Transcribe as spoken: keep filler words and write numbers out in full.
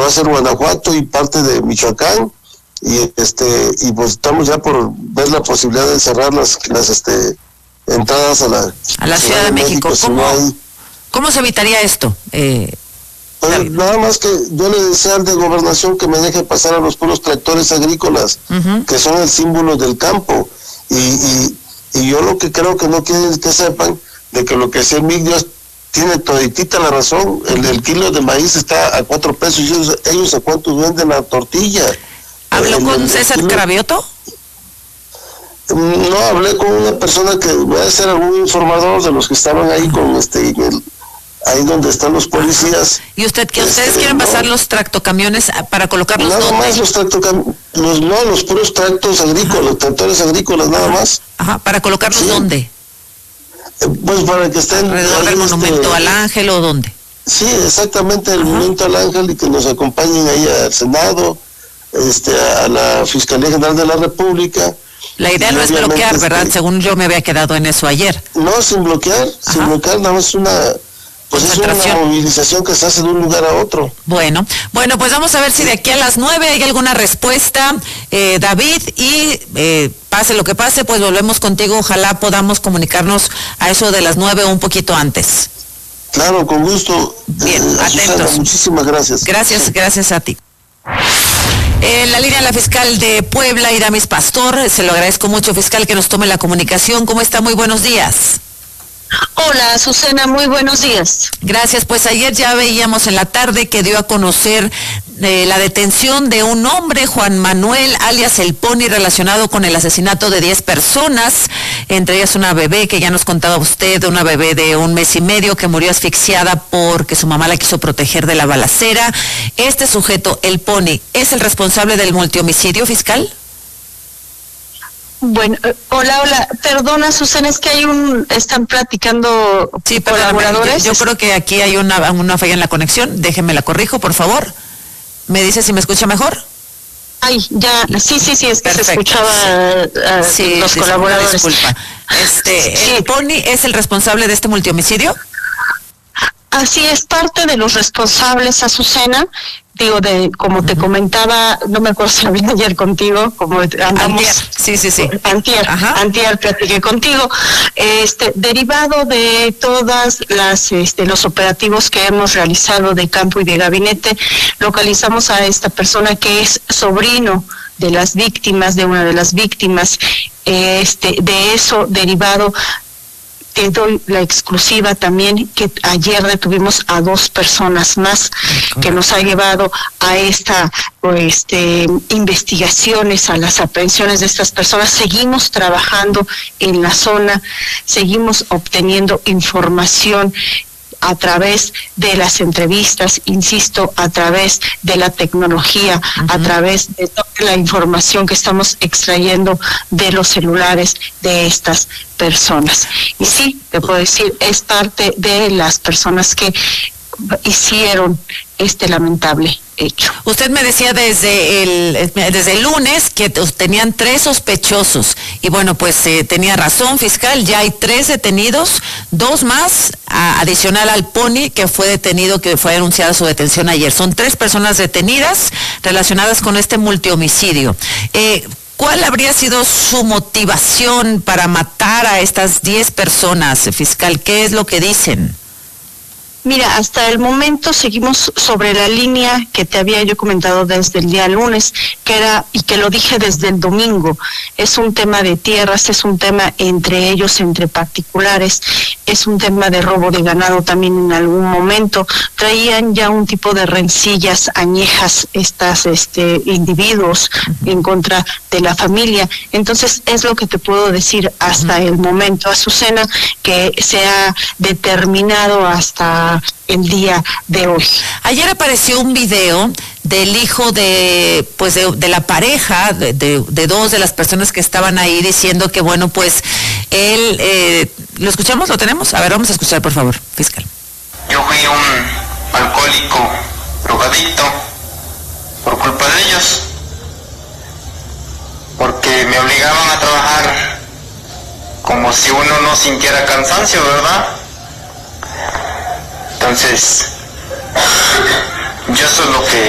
a ser Guanajuato y parte de Michoacán, y este y pues estamos ya por ver la posibilidad de cerrar las las este entradas a la a la Ciudad de México. México. ¿Cómo, si no hay... ¿Cómo se evitaría esto? Eh, Pues, nada más que yo le deseo al de Gobernación que me deje pasar a los puros tractores agrícolas, uh-huh. que son el símbolo del campo, y, y, y yo lo que creo que no quieren es que sepan de que lo que decía Mick Dios tiene toditita la razón. El, el kilo de maíz está a cuatro pesos y ellos, ellos a cuántos venden la tortilla. ¿Habló el, con el, César el kilo... Cravioto? No, hablé con una persona que va a ser algún informador de los que estaban ahí con este el, ahí donde están los policías. ¿Y usted que este, ustedes quieren no, pasar los tractocamiones para colocarlos nada dónde? más los tractocamiones, los, no, los puros tractos agrícolas, los tractores agrícolas, nada Ajá. más. Ajá, ¿para colocarlos sí. dónde? Eh, pues para que estén... ¿Alrededor del este, Monumento al Ángel o dónde? Sí, exactamente, el Ajá. Monumento al Ángel, y que nos acompañen ahí al Senado, este, a la Fiscalía General de la República. La idea no es bloquear, ¿verdad? Este, Según yo me había quedado en eso ayer. No, sin bloquear, Ajá. sin bloquear, nada más una... Pues es una movilización que se hace de un lugar a otro. Bueno, bueno, pues vamos a ver si de aquí a las nueve hay alguna respuesta, eh, David, y eh, pase lo que pase, pues volvemos contigo, ojalá podamos comunicarnos a eso de las nueve o un poquito antes. Claro, con gusto. Bien, eh, atentos. Susana, muchísimas gracias. Gracias, sí. gracias a ti. En la línea la fiscal de Puebla, Iramis Pastor, se lo agradezco mucho, fiscal, que nos tome la comunicación. ¿Cómo está? Muy buenos días. Hola, Susana, muy buenos días. Gracias, pues ayer ya veíamos en la tarde que dio a conocer eh, la detención de un hombre, Juan Manuel, alias El Pony, relacionado con el asesinato de diez personas, entre ellas una bebé que ya nos contaba usted, una bebé de un mes y medio que murió asfixiada porque su mamá la quiso proteger de la balacera. Este sujeto, El Pony, ¿es el responsable del multihomicidio, fiscal? Bueno, eh, hola, hola, perdona, Susana, es que hay un, están platicando sí, colaboradores. Yo, yo creo que aquí hay una, una falla en la conexión, déjeme la corrijo, por favor. ¿Me dice si me escucha mejor? Ay, ya, sí, sí, sí, es que Perfecto. se escuchaba sí. uh, sí, los sí, colaboradores. Disculpa. Este, sí. ¿El Pony es el responsable de este multihomicidio? Así es, parte de los responsables, Azucena, digo, de como uh-huh. te comentaba, no me acuerdo si hablé ayer contigo, como andamos... Antier, sí, sí, sí. Antier, Ajá. antier platiqué contigo, este, derivado de todas las, este, los operativos que hemos realizado de campo y de gabinete, localizamos a esta persona que es sobrino de las víctimas, de una de las víctimas, este, de eso derivado... Te doy la exclusiva también que ayer detuvimos a dos personas más, que nos ha llevado a esta este, investigaciones, a las aprehensiones de estas personas. Seguimos trabajando en la zona, seguimos obteniendo información a través de las entrevistas, insisto, a través de la tecnología, uh-huh. a través de toda la información que estamos extrayendo de los celulares de estas personas. Y sí, te puedo decir, es parte de las personas que hicieron este lamentable hecho. Usted me decía desde el desde el lunes que tenían tres sospechosos y bueno, pues eh, tenía razón, fiscal, ya hay tres detenidos, dos más a, adicional al Pony que fue detenido, que fue anunciada su detención ayer. Son tres personas detenidas relacionadas con este multihomicidio. Eh, ¿Cuál habría sido su motivación para matar a estas diez personas, fiscal? ¿Qué es lo que dicen? Mira, hasta el momento seguimos sobre la línea que te había yo comentado desde el día lunes, que era, y que lo dije desde el domingo, es un tema de tierras, es un tema entre ellos, entre particulares, es un tema de robo de ganado también en algún momento. Traían ya un tipo de rencillas añejas estas este individuos en contra de la familia. Entonces es lo que te puedo decir hasta el momento, Azucena, que se ha determinado hasta el día de hoy. Ayer apareció un video del hijo de pues de, de la pareja de, de, de dos de las personas que estaban ahí diciendo que bueno pues él eh, ¿lo escuchamos? ¿Lo tenemos? A ver, vamos a escuchar por favor, fiscal. Yo fui un alcohólico drogadicto por culpa de ellos, porque me obligaban a trabajar como si uno no sintiera cansancio, ¿verdad? Entonces, yo eso es lo que